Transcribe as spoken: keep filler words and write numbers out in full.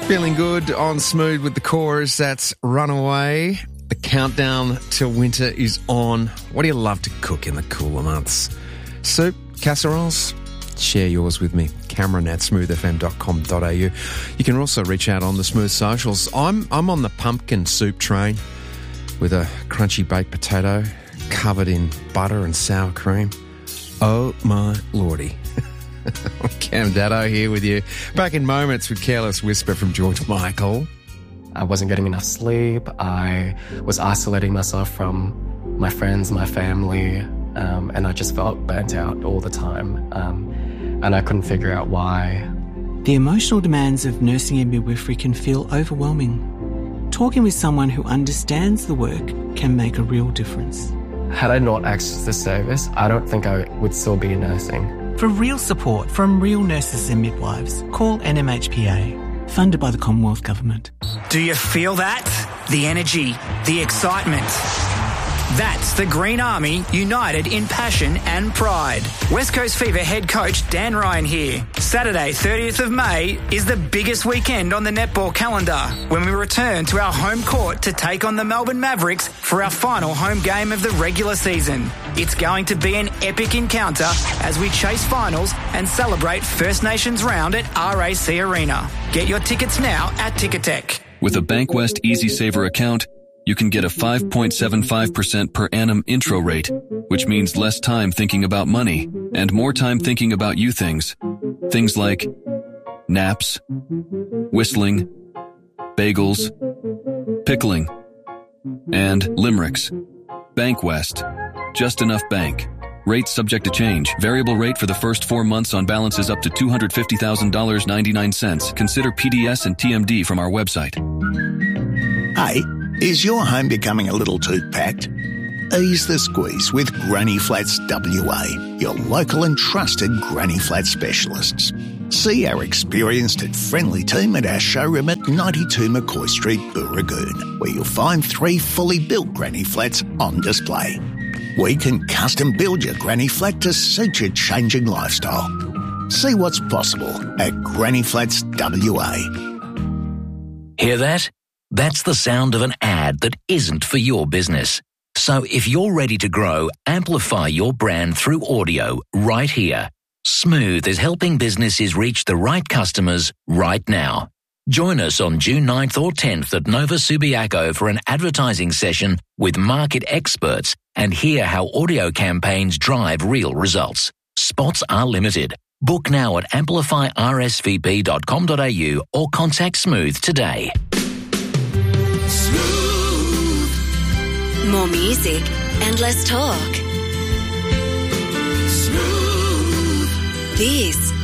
Feeling good on Smooth with the chorus. That's Runaway. The countdown to winter is on. What do you love to cook in the cooler months? Soup? Casseroles? Share yours with me. Cameron at smooth f m dot com dot a u. You can also reach out on the Smooth socials. I'm, I'm on the pumpkin soup train with a crunchy baked potato covered in butter and sour cream. Oh my lordy. Cam Daddo here with you. Back in moments with Careless Whisper from George Michael. I wasn't getting enough sleep. I was isolating myself from my friends, my family, um, and I just felt burnt out all the time. Um, and I couldn't figure out why. The emotional demands of nursing and midwifery can feel overwhelming. Talking with someone who understands the work can make a real difference. Had I not accessed this service, I don't think I would still be nursing. For real support from real nurses and midwives, call N M H P A, funded by the Commonwealth Government. Do you feel that? The energy, the excitement. That's the Green Army, united in passion and pride. West Coast Fever head coach Dan Ryan here. Saturday, thirtieth of May, is the biggest weekend on the netball calendar when we return to our home court to take on the Melbourne Mavericks for our final home game of the regular season. It's going to be an epic encounter as we chase finals and celebrate First Nations round at R A C Arena. Get your tickets now at Ticketek. With a Bankwest Easy Saver account, you can get a five point seven five percent per annum intro rate, which means less time thinking about money and more time thinking about you things. Things like naps, whistling, bagels, pickling, and limericks. Bankwest. Just enough bank. Rates subject to change. Variable rate for the first four months on balances up to two hundred fifty thousand dollars and ninety-nine cents. Consider P D S and T M D from our website. Hey, is your home becoming a little too packed? Ease the squeeze with Granny Flats W A, your local and trusted Granny Flat specialists. See our experienced and friendly team at our showroom at ninety-two McCoy Street, Booragoon, where you'll find three fully built Granny Flats on display. We can custom build your Granny Flat to suit your changing lifestyle. See what's possible at Granny Flats W A. Hear that? That's the sound of an ad that isn't for your business. So if you're ready to grow, amplify your brand through audio right here. Smooth is helping businesses reach the right customers right now. Join us on June ninth or tenth at Nova Subiaco for an advertising session with market experts and hear how audio campaigns drive real results. Spots are limited. Book now at amplify r s v p dot com dot a u or contact Smooth today. Smooth. More music and less talk. Smooth. This